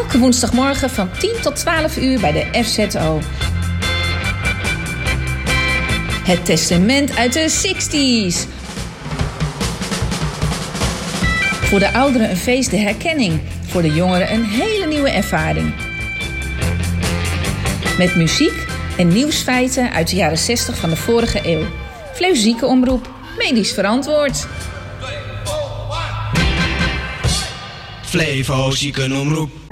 Elke woensdagmorgen van 10 tot 12 uur bij de FZO. Het testament uit de 60's. Voor de ouderen een feest, de herkenning. Voor de jongeren een hele nieuwe ervaring. Met muziek en nieuwsfeiten uit de jaren 60 van de vorige eeuw. Flevo Ziekenomroep, medisch verantwoord. Flevo Ziekenomroep.